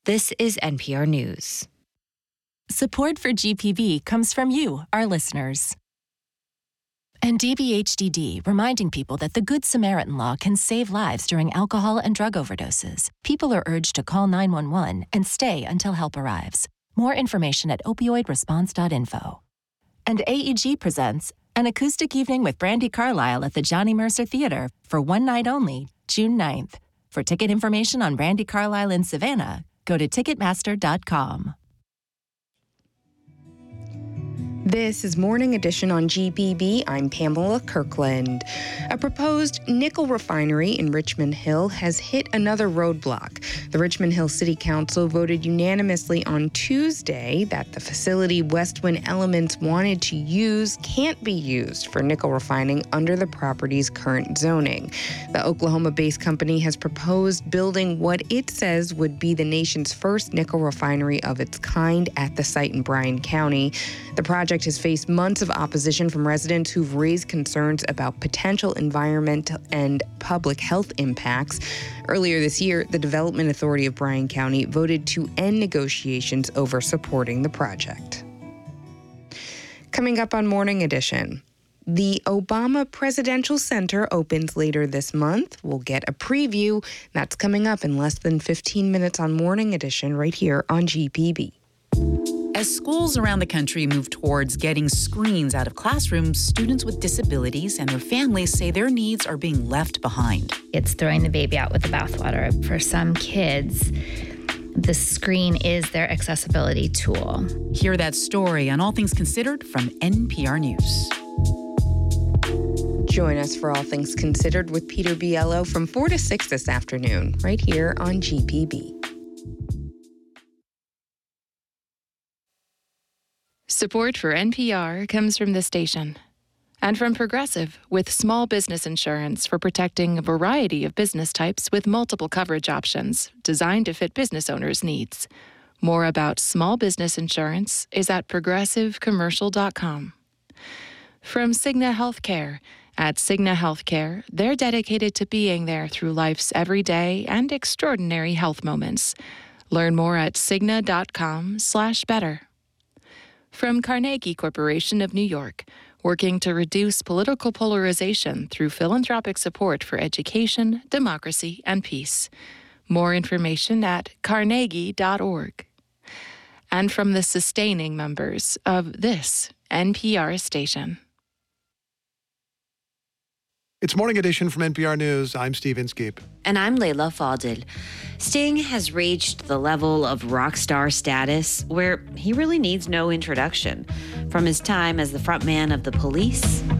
This is NPR News. Support for GPB comes from you, our listeners. And DBHDD, reminding people that the Good Samaritan Law can save lives during alcohol and drug overdoses. People are urged to call 911 and stay until help arrives. More information at opioidresponse.info. And AEG presents an acoustic evening with Brandi Carlile at the Johnny Mercer Theater for one night only, June 9th. For ticket information on Brandi Carlile in Savannah, go to Ticketmaster.com. This is Morning Edition on GPB. I'm Pamela Kirkland. A proposed nickel refinery in Richmond Hill has hit another roadblock. The Richmond Hill City Council voted unanimously on Tuesday that the facility Westwind Elements wanted to use can't be used for nickel refining under the property's current zoning. The Oklahoma-based company has proposed building what it says would be the nation's first nickel refinery of its kind at the site in Bryan County. The project has faced months of opposition from residents who've raised concerns about potential environmental and public health impacts. Earlier this year, the Development Authority of Bryan County voted to end negotiations over supporting the project. Coming up on Morning Edition, the Obama Presidential Center opens later this month. We'll get a preview. That's coming up in less than 15 minutes on Morning Edition right here on GPB. As schools around the country move towards getting screens out of classrooms, students with disabilities and their families say their needs are being left behind. It's throwing the baby out with the bathwater. For some kids, the screen is their accessibility tool. Hear that story on All Things Considered from NPR News. Join us for All Things Considered with Peter Biello from 4 to 6 this afternoon, right here on GPB. Support for NPR comes from this station and from Progressive with small business insurance for protecting a variety of business types with multiple coverage options designed to fit business owners' needs. More about small business insurance is at progressivecommercial.com. From Cigna Healthcare. At Cigna Healthcare, they're dedicated to being there through life's everyday and extraordinary health moments. Learn more at cigna.com/better. From Carnegie Corporation of New York, working to reduce political polarization through philanthropic support for education, democracy, and peace. More information at carnegie.org. And from the sustaining members of this NPR station. It's Morning Edition from NPR News. I'm Steve Inskeep. And I'm Layla Fadel. Sting has reached the level of rock star status where he really needs no introduction. From his time as the frontman of The Police